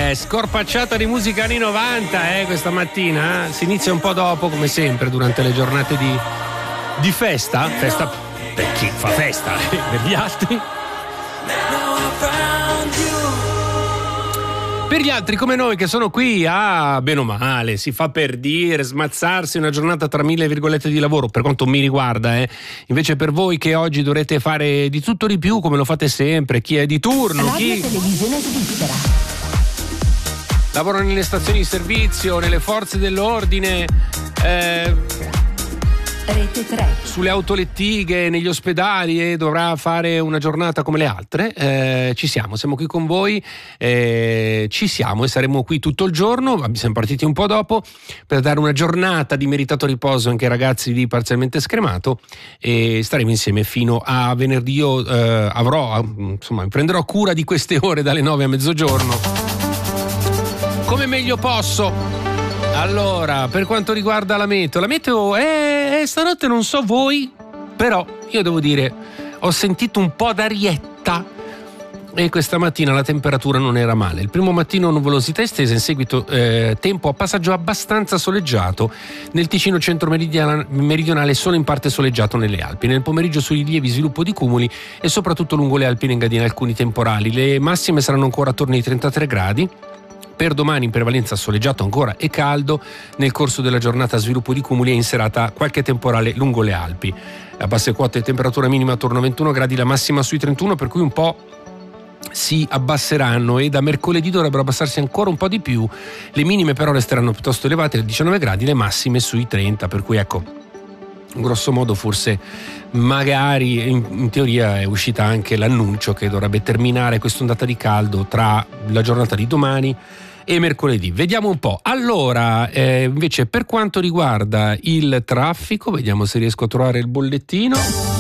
Scorpacciata di musica anni 90 questa mattina. Si inizia un po' dopo, come sempre, durante le giornate di festa. Festa per chi fa festa, per gli altri. Per gli altri come noi che sono qui a, bene o male, si fa per dire, smazzarsi una giornata tra mille virgolette di lavoro, per quanto mi riguarda. Invece per voi che oggi dovrete fare di tutto di più, come lo fate sempre, chi è di turno, Radio chi Televisione Svizzera. lavora nelle stazioni di servizio, nelle forze dell'ordine, Rete 3. sulle autolettighe, negli ospedali, e dovrà fare una giornata come le altre. Siamo qui con voi, ci siamo e saremo qui tutto il giorno. Siamo partiti un po' dopo per dare una giornata di meritato riposo anche ai ragazzi di Parzialmente Scremato, e staremo insieme fino a venerdì. Io prenderò cura di queste ore dalle 9 a mezzogiorno come meglio posso. Allora, per quanto riguarda la meteo stanotte non so voi, però io devo dire, ho sentito un po' d'arietta e questa mattina la temperatura non era male. Il primo mattino nuvolosità estesa, in seguito tempo a passaggio abbastanza soleggiato nel Ticino centro-meridionale, solo in parte soleggiato nelle Alpi. Nel pomeriggio sui rilievi sviluppo di cumuli e soprattutto lungo le Alpi in Engadina alcuni temporali. Le massime saranno ancora attorno ai 33 gradi. Per domani in prevalenza soleggiato ancora e caldo, nel corso della giornata sviluppo di cumuli e in serata qualche temporale lungo le Alpi. A basse quote temperatura minima attorno a 21 gradi, la massima sui 31, per cui un po' si abbasseranno e da mercoledì dovrebbero abbassarsi ancora un po' di più. Le minime però resteranno piuttosto elevate, a 19 gradi, le massime sui 30, per cui ecco, grosso modo forse magari in teoria è uscita anche l'annuncio che dovrebbe terminare quest'ondata di caldo tra la giornata di domani e mercoledì. Vediamo un po'. Allora, invece per quanto riguarda il traffico, vediamo se riesco a trovare il bollettino.